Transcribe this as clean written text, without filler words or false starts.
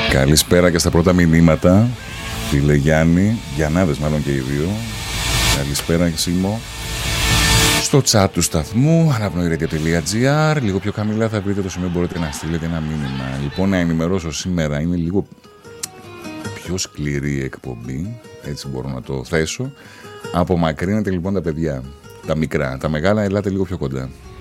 Καλησπέρα και στα πρώτα μηνύματα. Φίλε Γιάννη, Γιαννάδες μάλλον και οι δύο. Καλησπέρα Σίμω. Στο chat του σταθμού anapnoiradio.gr. Λίγο πιο χαμηλά θα βρείτε το σημείο, μπορείτε να στείλετε ένα μήνυμα. Λοιπόν, να ενημερώσω σήμερα, είναι λίγο πιο σκληρή η εκπομπή, έτσι μπορώ να το θέσω. Απομακρύνετε λοιπόν τα παιδιά, τα μικρά, τα μεγάλα ελάτε λίγο πιο κοντά.